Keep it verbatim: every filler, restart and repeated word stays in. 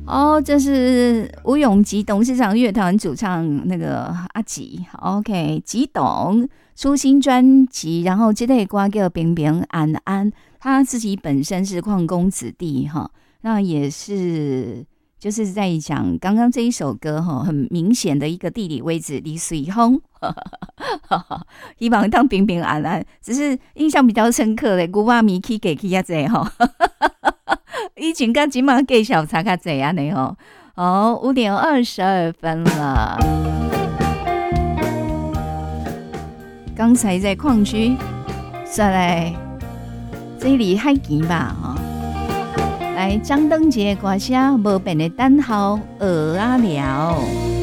哦，这是吴永吉董事长乐团主唱那个阿吉 ，OK， 吉董出新专辑，然后这类歌叫平平安安，他自己本身是矿工子弟哈，那也是就是在讲刚刚这一首歌哈，很明显的一个地理位置，离水风，希望当平平安安，只是印象比较深刻的，古巴米去给去啊这哈。以前跟今晚给小差较济安尼吼，哦，五点二十二分了。刚才在矿区，再来这里海边吧哈。来张灯节歌声无变的等候鹅啊聊。